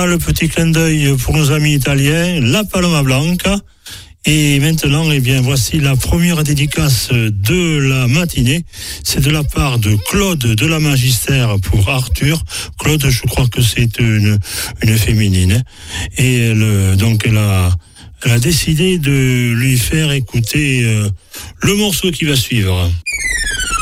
Voilà le petit clin d'œil pour nos amis italiens, la Paloma Blanca. Et maintenant, eh bien, voici la première dédicace de la matinée. C'est de la part de Claude de la Magistère pour Arthur. Claude, je crois que c'est une féminine. Et elle a décidé de lui faire écouter le morceau qui va suivre.